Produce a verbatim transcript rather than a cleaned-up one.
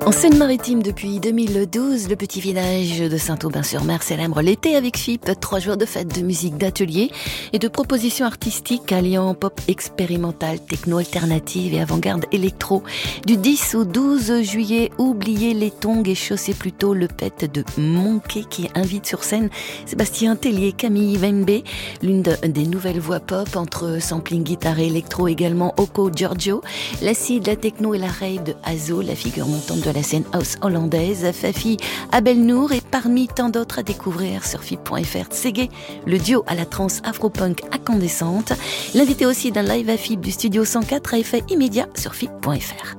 En Seine-Maritime depuis deux mille douze, le petit village de Saint-Aubin-sur-Mer célèbre l'été avec F I P, trois jours de fêtes de musique d'atelier et de propositions artistiques alliant pop expérimental, techno alternative et avant-garde électro. Du dix au douze juillet, oubliez les tongs et chaussez plutôt le pet de Monkey qui invite sur scène Sébastien Tellier, Camille Wembe, l'une de, des nouvelles voix pop entre sampling, guitare et électro, également Oko Giorgio, l'acide, la techno et la rave de Azo, la figure montante de la scène house hollandaise, Fafi Abel Nour et parmi tant d'autres à découvrir sur F I P point F R. Tségué, le duo à la trance afro-punk incandescente. L'invité aussi d'un live à F I P du studio cent quatre à effet immédiat sur F I P point F R.